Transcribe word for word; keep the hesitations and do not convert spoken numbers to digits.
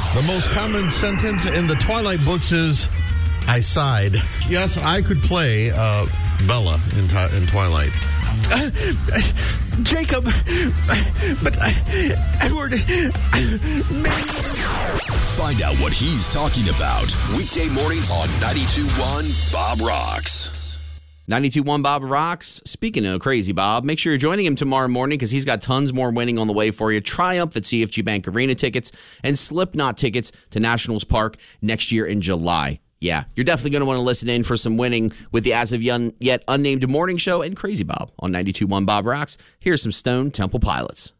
The most common sentence in the Twilight books is, I sighed. Yes, I could play uh, Bella in, t- in Twilight. Uh, uh, Jacob, uh, but uh, Edward, uh, Find out what he's talking about. Weekday mornings on ninety-two point one Bob Rocks. ninety-two point one Bob Rocks. Speaking of Crazy Bob, make sure you're joining him tomorrow morning because he's got tons more winning on the way for you. Triumph at C F G Bank Arena tickets and Slipknot tickets to Nationals Park next year in July. Yeah, you're definitely going to want to listen in for some winning with the as of yet unnamed morning show and Crazy Bob on ninety-two point one Bob Rocks. Here's some Stone Temple Pilots.